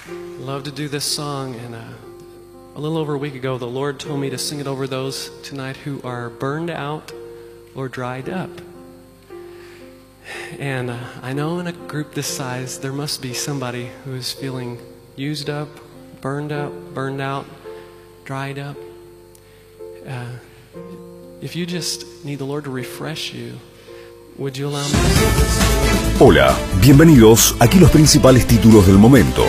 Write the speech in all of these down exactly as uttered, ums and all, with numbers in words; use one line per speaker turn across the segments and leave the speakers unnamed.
love to do this song, and uh, a little over a week ago, the Lord told me to sing it over those tonight who are burned out or dried up. And uh, I know in a group this size, there must be somebody who is feeling used up, burned up, burned out, dried up. Uh, if you just need the Lord to refresh you, would you allow me to...
Hola, bienvenidos. Aquí los principales títulos del momento.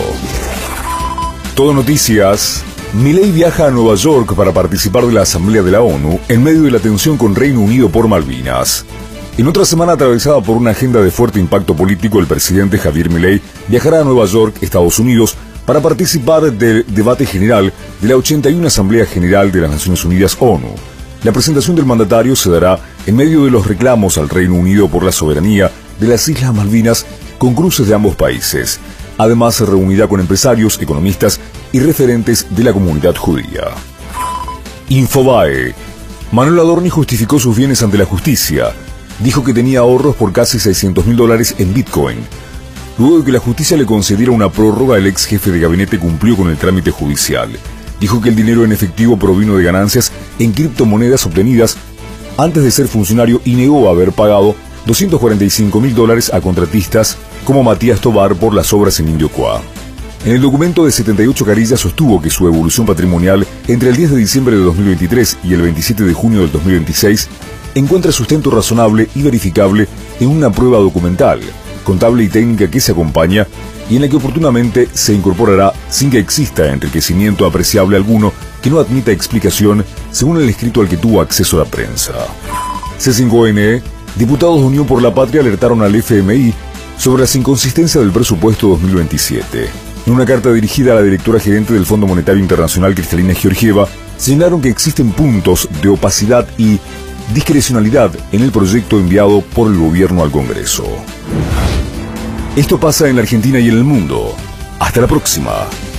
Todo noticias. Milei viaja a Nueva York para participar de la Asamblea de la ONU en medio de la tensión con Reino Unido por Malvinas. En otra semana atravesada por una agenda de fuerte impacto político, el presidente Javier Milei viajará a Nueva York, Estados Unidos, para participar del debate general de la ochenta y una Asamblea General de las Naciones Unidas ONU. La presentación del mandatario se dará en medio de los reclamos al Reino Unido por la soberanía de las Islas Malvinas, con cruces de ambos países. Además, se reunirá con empresarios, economistas y referentes de la comunidad judía. Infobae. Manuel Adorni justificó sus bienes ante la justicia. Dijo que tenía ahorros por casi seiscientos mil dólares en Bitcoin. Luego de que la justicia le concediera una prórroga, el ex jefe de gabinete cumplió con el trámite judicial. Dijo que el dinero en efectivo provino de ganancias en criptomonedas obtenidas antes de ser funcionario y negó haber pagado doscientos cuarenta y cinco mil dólares a contratistas como Matías Tobar por las obras en Indiocuá. En el documento de setenta y ocho carillas sostuvo que su evolución patrimonial entre el diez de diciembre de dos mil veintitrés y el veintisiete de junio del dos mil veintiséis encuentra sustento razonable y verificable en una prueba documental, contable y técnica que se acompaña y en la que oportunamente se incorporará sin que exista enriquecimiento apreciable alguno que no admita explicación, según el escrito al que tuvo acceso la prensa. C cinco N, diputados de Unión por la Patria alertaron al F M I sobre las inconsistencias del presupuesto dos mil veintisiete. En una carta dirigida a la directora gerente del Fondo Monetario Internacional, Cristalina Georgieva, señalaron que existen puntos de opacidad y discrecionalidad en el proyecto enviado por el gobierno al Congreso. Esto pasa en la Argentina y en el mundo. Hasta la próxima.